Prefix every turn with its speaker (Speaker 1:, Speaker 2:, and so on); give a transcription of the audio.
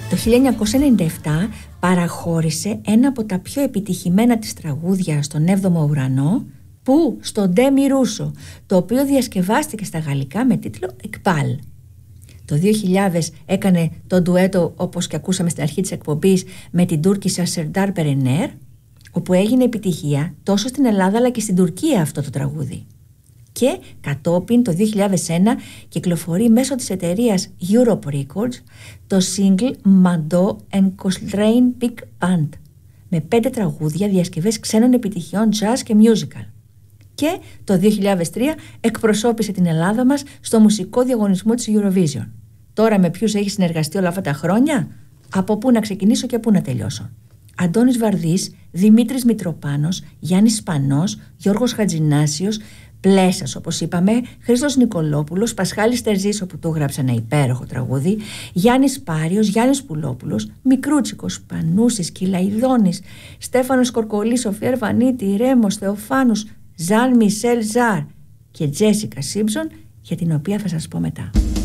Speaker 1: Το 1997 παραχώρησε ένα από τα πιο επιτυχημένα της τραγούδια στον 7ο ουρανό, που στο Ντε Μι Ρούσο, το οποίο διασκευάστηκε στα γαλλικά με τίτλο Εκπάλ. Το 2000 έκανε το ντουέτο, όπως και ακούσαμε στην αρχή της εκπομπής, με την Τούρκισσα Σερντάρ Περενέρ, όπου έγινε επιτυχία τόσο στην Ελλάδα αλλά και στην Τουρκία αυτό το τραγούδι. Και κατόπιν το 2001 κυκλοφορεί μέσω της εταιρείας Europe Records το single Mando and Coltrane Big Band, με 5 τραγούδια διασκευές ξένων επιτυχιών jazz και musical. Και το 2003 εκπροσώπησε την Ελλάδα μας στο μουσικό διαγωνισμό της Eurovision. Τώρα με ποιους έχει συνεργαστεί όλα αυτά τα χρόνια? Από πού να ξεκινήσω και πού να τελειώσω? Αντώνης Βαρδής, Δημήτρης Μητροπάνος, Γιάννης Σπανός, Γιώργος Χατζηνάσιος, Πλέσας όπως είπαμε, Χρήστος Νικολόπουλος, Πασχάλης Τερζής, όπου του έγραψε ένα υπέροχο τραγούδι, Γιάννης Πάριος, Γιάννης Πουλόπουλος, Μικρούτσικος, Πανούσης, Κυλαϊδόνης, Στέφανος Κορκολής, Σοφία Ερβανίτη, Ρέμος, Θεοφάνους, Ζαν Μισελ Ζαρ και Τζέσικα Σίμψον, για την οποία θα σας πω μετά.